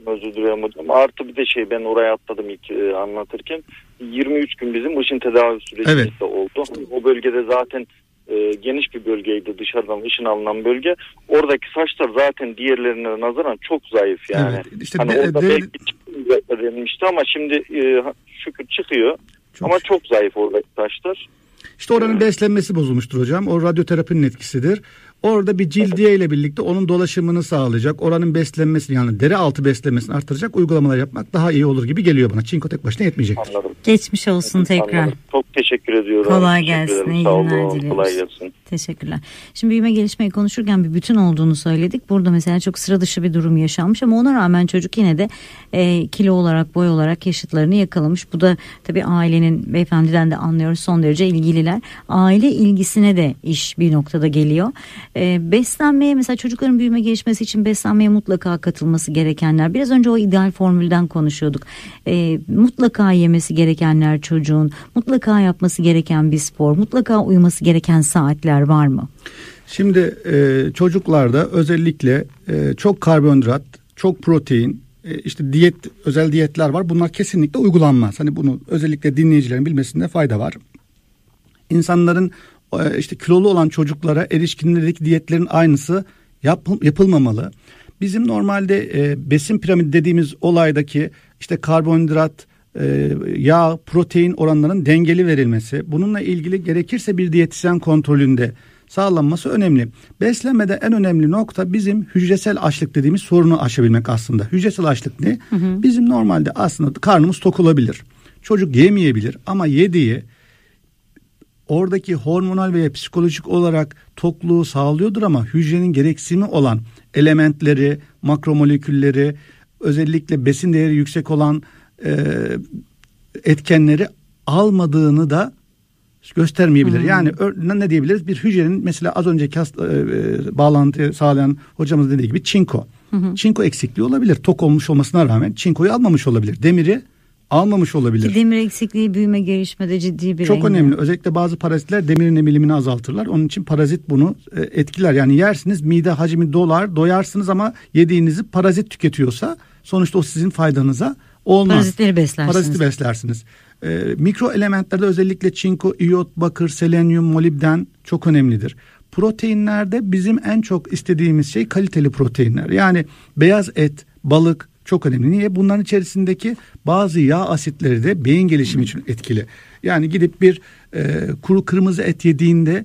Özür dilerim hocam. Artı bir de ben oraya atladım ilk anlatırken. 23 gün bizim ışın tedavi sürecimizde oldu. O bölgede zaten geniş bir bölgeydi, dışarıdan ışın alınan bölge. Oradaki saçlar zaten diğerlerine nazaran çok zayıf yani. Evet, işte orada belki çıkmayacak denilmişti ama şimdi şükür çıkıyor. Ama çok zayıf oradaki saçlar. İşte oranın beslenmesi bozulmuştur hocam. O radyoterapinin etkisidir. Orada bir cildiye ile birlikte onun dolaşımını sağlayacak, oranın beslenmesini, yani deri altı beslenmesini artıracak uygulamalar yapmak daha iyi olur gibi geliyor bana. Çinko tek başına yetmeyecektir. Anladım. Geçmiş olsun tekrar. Anladım. Çok teşekkür ediyorum. Kolay gelsin. İyi günler diliyoruz. Kolay gelsin. Teşekkürler. Şimdi büyüme gelişmeyi konuşurken bir bütün olduğunu söyledik. Burada mesela çok sıra dışı bir durum yaşanmış ama ona rağmen çocuk yine de kilo olarak, boy olarak yaşıtlarını yakalamış. Bu da tabii ailenin, beyefendiden de anlıyoruz, son derece ilgililer. Aile ilgisine de iş bir noktada geliyor. Beslenmeye, mesela çocukların büyüme gelişmesi için beslenmeye mutlaka katılması gerekenler. Biraz önce o ideal formülden konuşuyorduk. Mutlaka yemesi gerekenler çocuğun, mutlaka yapması gereken bir spor, mutlaka uyuması gereken saatler var mı? Şimdi çocuklarda özellikle çok karbonhidrat, çok protein, işte özel diyetler var. Bunlar kesinlikle uygulanmaz. Hani bunu özellikle dinleyicilerin bilmesinde fayda var. İnsanların işte kilolu olan çocuklara erişkinlerdeki diyetlerin aynısı yapılmamalı. Bizim normalde besin piramidi dediğimiz olaydaki işte karbonhidrat, yağ, protein oranlarının dengeli verilmesi, bununla ilgili gerekirse bir diyetisyen kontrolünde sağlanması önemli. Beslenmede en önemli nokta bizim hücresel açlık dediğimiz sorunu aşabilmek aslında. Hücresel açlık ne? Bizim normalde aslında karnımız tok olabilir. Çocuk yemeyebilir ama yediği oradaki hormonal veya psikolojik olarak tokluğu sağlıyordur ama hücrenin gereksimi olan elementleri, makromolekülleri, özellikle besin değeri yüksek olan etkenleri almadığını da göstermeyebilir. Yani ne diyebiliriz? Bir hücrenin mesela az önceki bağlantı sağlayan hocamız dediği gibi çinko. Çinko eksikliği olabilir. Tok olmuş olmasına rağmen çinkoyu almamış olabilir. Demiri almamış olabilir. Ki demir eksikliği büyüme gelişmede ciddi bir çok önemli. Özellikle bazı parazitler demirin emilimini azaltırlar. Onun için parazit bunu etkiler. Yani yersiniz, mide hacmi doyarsınız ama yediğinizi parazit tüketiyorsa sonuçta o sizin faydanıza olmaz. Paraziti beslersiniz. Mikro elementlerde özellikle çinko, iyot, bakır, selenyum, molibden çok önemlidir. Proteinlerde bizim en çok istediğimiz şey kaliteli proteinler. Yani beyaz et, balık çok önemli. Niye? Bunların içerisindeki bazı yağ asitleri de beyin gelişimi için etkili. Yani gidip bir kuru kırmızı et yediğinde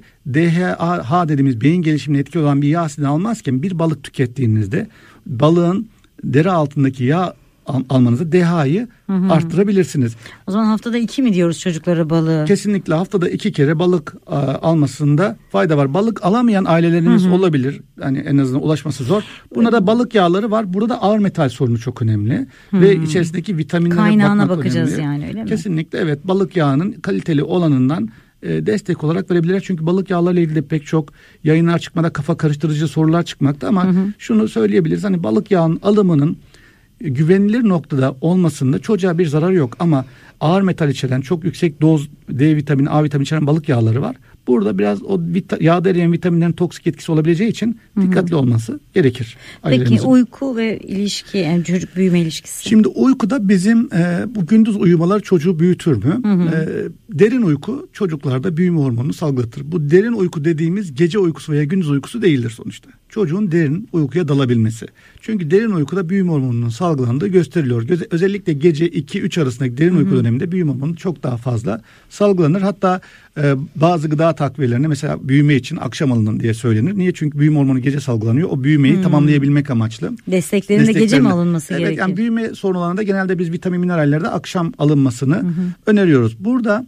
DHA dediğimiz beyin gelişimine etkili olan bir yağ asidi almazken bir balık tükettiğinizde balığın deri altındaki yağ almanızda DHA'yı arttırabilirsiniz. O zaman haftada 2 mi diyoruz çocuklara balığı? Kesinlikle haftada 2 kere balık almasında fayda var. Balık alamayan ailelerimiz olabilir. Yani en azından ulaşması zor. Buna da balık yağları var. Burada ağır metal sorunu çok önemli. Ve içerisindeki vitaminlere kaynağına bakmak bakacağız önemli. yani, öyle mi? Kesinlikle evet. Balık yağının kaliteli olanından destek olarak verebilirler. Çünkü balık yağlarıyla ilgili de pek çok yayınlar çıkmada kafa karıştırıcı sorular çıkmakta ama şunu söyleyebiliriz. Hani balık yağının alımının güvenilir noktada olmasında çocuğa bir zararı yok ama ağır metal içeren, çok yüksek doz D vitamini, A vitamini içeren balık yağları var. Burada biraz o yağda eriyen vitaminlerin toksik etkisi olabileceği için dikkatli olması gerekir. Peki uyku ve ilişki, yani çocuk büyüme ilişkisi? Şimdi uykuda bizim bu gündüz uyumalar çocuğu büyütür mü? Derin uyku çocuklarda büyüme hormonunu salgılatır. Bu derin uyku dediğimiz gece uykusu veya gündüz uykusu değildir sonuçta. Çocuğun derin uykuya dalabilmesi. Çünkü derin uykuda büyüme hormonunun salgılandığı gösteriliyor. Özellikle gece 2-3 arasındaki derin uyku döneminde büyüme hormonu çok daha fazla salgılanır. Hatta bazı gıda takviyelerine mesela büyüme için akşam alının diye söylenir. Niye? Çünkü büyüme hormonu gece salgılanıyor. O büyümeyi tamamlayabilmek amaçlı. Desteklerin de gece mi alınması gerekir? Yani büyüme sorunlarında genelde biz vitamin minerallerde akşam alınmasını öneriyoruz. Burada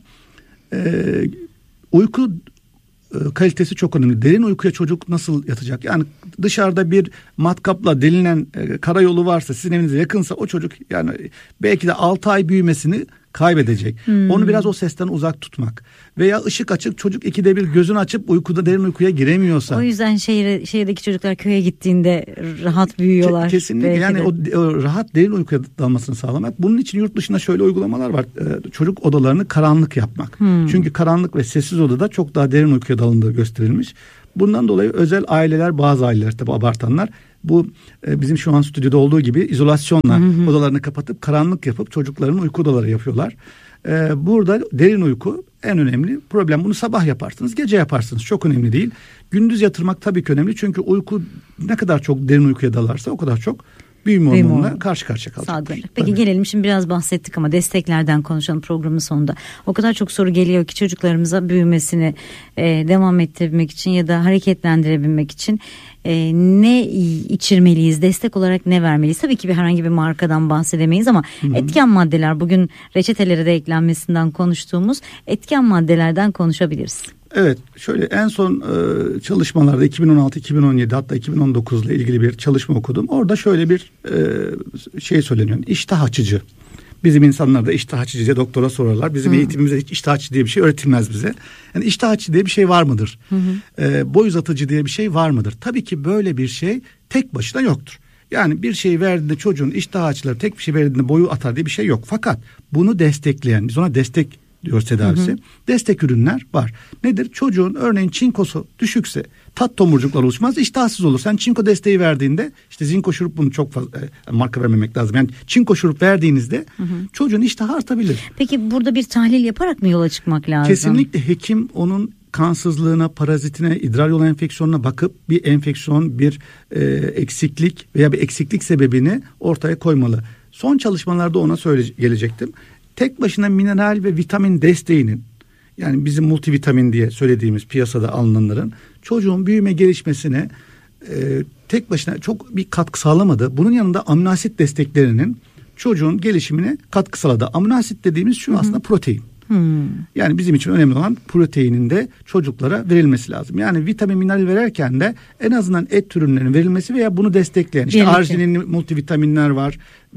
uyku kalitesi çok önemli. Derin uykuya çocuk nasıl yatacak? Yani dışarıda bir matkapla delinen karayolu varsa, sizin evinize yakınsa o çocuk yani belki de 6 ay büyümesini kaybedecek. Onu biraz o sesten uzak tutmak. Veya ışık açık, çocuk 2'de bir gözünü açıp derin uykuya giremiyorsa. O yüzden şehirdeki çocuklar köye gittiğinde rahat büyüyorlar. Kesinlikle yani o rahat derin uykuya dalmasını sağlamak. Bunun için yurt dışında şöyle uygulamalar var. Çocuk odalarını karanlık yapmak. Çünkü karanlık ve sessiz odada çok daha derin uykuya dalındığı gösterilmiş. Bundan dolayı özel aileler, bazı aileler tabi abartanlar bu bizim şu an stüdyoda olduğu gibi izolasyonla odalarını kapatıp karanlık yapıp çocukların uyku odaları yapıyorlar. Burada derin uyku en önemli problem. Bunu sabah yaparsınız, gece yaparsınız. Çok önemli değil. Gündüz yatırmak tabii ki önemli. Çünkü uyku ne kadar çok derin uykuya dalarsa o kadar çok büyüme hormonuna karşı karşıya kalacak. Peki tabii. Gelelim şimdi biraz bahsettik ama desteklerden konuşalım programın sonunda. O kadar çok soru geliyor ki çocuklarımıza büyümesini devam ettirebilmek için ya da hareketlendirebilmek için ne içirmeliyiz, destek olarak ne vermeliyiz? Tabii ki herhangi bir markadan bahsedemeyiz ama etken maddeler, bugün reçetelere de eklenmesinden konuştuğumuz etken maddelerden konuşabiliriz. Evet, şöyle en son çalışmalarda 2016-2017 hatta 2019 ile ilgili bir çalışma okudum. Orada şöyle bir şey söyleniyor. İştah açıcı. Bizim insanlar da iştah açıcı diye doktora sorarlar. Bizim eğitimimizde hiç iştah açıcı diye bir şey öğretilmez bize. Yani iştah açıcı diye bir şey var mıdır? Boy uzatıcı diye bir şey var mıdır? Tabii ki böyle bir şey tek başına yoktur. Yani bir şey verdiğinde çocuğun iştah açıları tek bir şey verdiğinde boyu atar diye bir şey yok. Fakat bunu destekleyen, biz ona destek diyoruz tedavisi. Destek ürünler var. Nedir? Çocuğun örneğin çinkosu düşükse, tat tomurcuklar oluşmaz, iştahsız olur. Sen çinko desteği verdiğinde, işte zinko şurup, bunu çok fazla marka vermemek lazım. Yani çinko şurup verdiğinizde çocuğun iştahı artabilir. Peki burada bir tahlil yaparak mı yola çıkmak lazım? Kesinlikle hekim onun kansızlığına, parazitine, idrar yolu enfeksiyonuna bakıp bir enfeksiyon, bir eksiklik veya bir eksiklik sebebini ortaya koymalı. Son çalışmalarda ona gelecektim. Tek başına mineral ve vitamin desteğinin, yani bizim multivitamin diye söylediğimiz piyasada alınanların çocuğun büyüme gelişmesine tek başına çok bir katkı sağlamadı. Bunun yanında amino asit desteklerinin çocuğun gelişimine katkı sağladı. Amino asit dediğimiz şu aslında protein. Yani bizim için önemli olan proteinin de çocuklara verilmesi lazım. Yani vitamin, mineral verirken de en azından et ürünlerinin verilmesi veya bunu destekleyen, işte argininli multivitaminler var.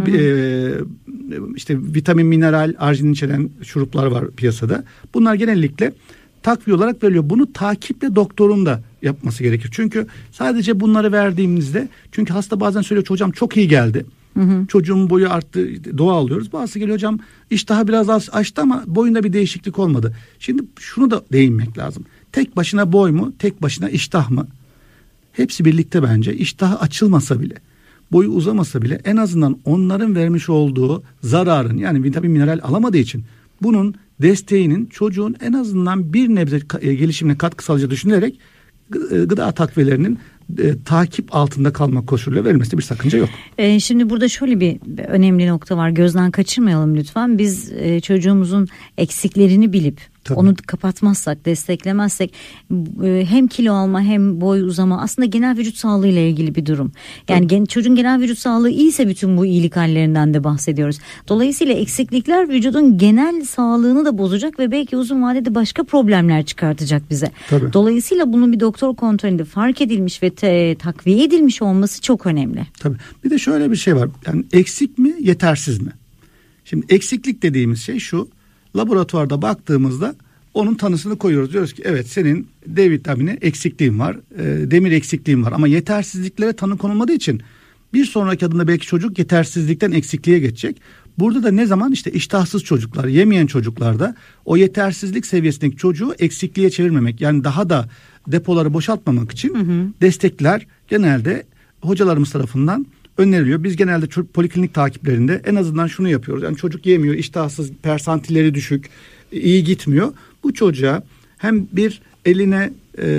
İşte vitamin, mineral, arginin içeren şuruplar var piyasada. Bunlar genellikle takviye olarak veriliyor. Bunu takiple doktorun da yapması gerekir. Çünkü sadece bunları verdiğimizde, çünkü hasta bazen söylüyor, hocam çok iyi geldi. Çocuğun boyu arttı, doğa alıyoruz. Bazısı geliyor, hocam iştahı biraz az açtı ama boyunda bir değişiklik olmadı. Şimdi şunu da değinmek lazım. Tek başına boy mu, tek başına iştah mı? Hepsi birlikte bence. İştahı açılmasa bile, boyu uzamasa bile en azından onların vermiş olduğu zararın, yani vitamin, mineral alamadığı için bunun desteğinin çocuğun en azından bir nebze gelişimine katkı sağlayacağı düşünülerek gıda takviyelerinin takip altında kalmak koşuluyla verilmesinde bir sakınca yok. Şimdi burada şöyle bir önemli nokta var. Gözden kaçırmayalım lütfen. Biz çocuğumuzun eksiklerini bilip onu kapatmazsak, desteklemezsek hem kilo alma hem boy uzama aslında genel vücut sağlığı ile ilgili bir durum. Yani çocuğun genel vücut sağlığı iyiyse bütün bu iyilik hallerinden de bahsediyoruz. Dolayısıyla eksiklikler vücudun genel sağlığını da bozacak ve belki uzun vadede başka problemler çıkartacak bize. Tabii. Dolayısıyla bunun bir doktor kontrolünde fark edilmiş ve takviye edilmiş olması çok önemli. Tabii. Bir de şöyle bir şey var. Yani eksik mi, yetersiz mi? Şimdi eksiklik dediğimiz şey şu. Laboratuvarda baktığımızda onun tanısını koyuyoruz. Diyoruz ki evet, senin D vitamini eksikliğin var, demir eksikliğin var. Ama yetersizliklere tanı konulmadığı için bir sonraki adımda belki çocuk yetersizlikten eksikliğe geçecek. Burada da ne zaman işte iştahsız çocuklar, yemeyen çocuklarda o yetersizlik seviyesindeki çocuğu eksikliğe çevirmemek, yani daha da depoları boşaltmamak için destekler genelde hocalarımız tarafından öneriliyor. Biz genelde poliklinik takiplerinde en azından şunu yapıyoruz. Yani çocuk yemiyor, iştahsız, persantilleri düşük, iyi gitmiyor. Bu çocuğa hem bir eline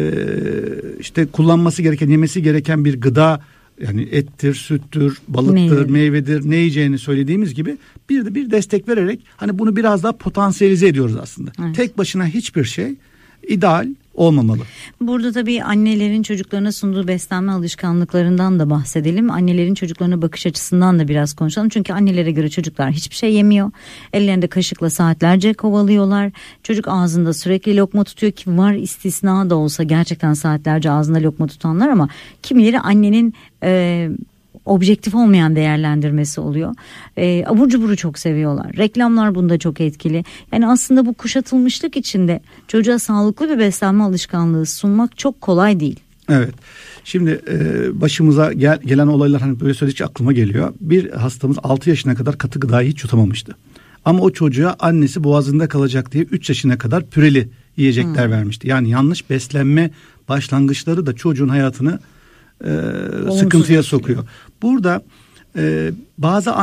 işte kullanması gereken, yemesi gereken bir gıda, yani ettir, süttür, balıktır, meyvedir, ne yiyeceğini söylediğimiz gibi bir de bir destek vererek hani bunu biraz daha potansiyelize ediyoruz aslında. Evet. Tek başına hiçbir şey ideal olmamalı. Burada tabii annelerin çocuklarına sunduğu beslenme alışkanlıklarından da bahsedelim. Annelerin çocuklarına bakış açısından da biraz konuşalım. Çünkü annelere göre çocuklar hiçbir şey yemiyor. Ellerinde kaşıkla saatlerce kovalıyorlar. Çocuk ağzında sürekli lokma tutuyor ki var istisna da olsa gerçekten saatlerce ağzında lokma tutanlar, ama kimileri annenin objektif olmayan değerlendirmesi oluyor. Abur cuburu çok seviyorlar. Reklamlar bunda çok etkili. Yani aslında bu kuşatılmışlık içinde çocuğa sağlıklı bir beslenme alışkanlığı sunmak çok kolay değil. Evet. Şimdi başımıza gelen olaylar, hani böyle söyledikçe aklıma geliyor. Bir hastamız 6 yaşına kadar katı gıdayı hiç yutamamıştı. Ama o çocuğa annesi boğazında kalacak diye 3 yaşına kadar püreli yiyecekler vermişti. Yani yanlış beslenme başlangıçları da çocuğun hayatını sıkıntıya sokuyor. Burada bazı